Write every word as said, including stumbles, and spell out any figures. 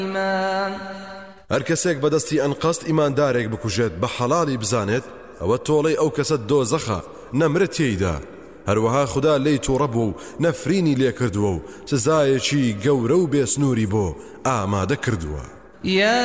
هەر کەسێک بەدەستی ئەنقەست ئیماندارێک بکوژێت بە حەڵاڵی بزانێت ئەوە تۆڵەی ئەو کەسە دۆزەخە نەمرێت تێیدا. هەروەها خوددا لی تووڕە بوو و نەفرینی لێ کردووە و سزایەکی گەورە و بێسنووری بۆ ئامادە کردووە.